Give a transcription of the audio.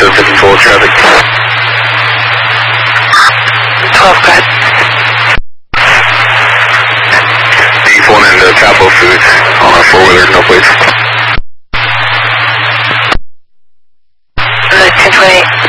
7 to control traffic. 12, go ahead. D1 and Capo Foods on our 4-wheeler, no plates. 1028.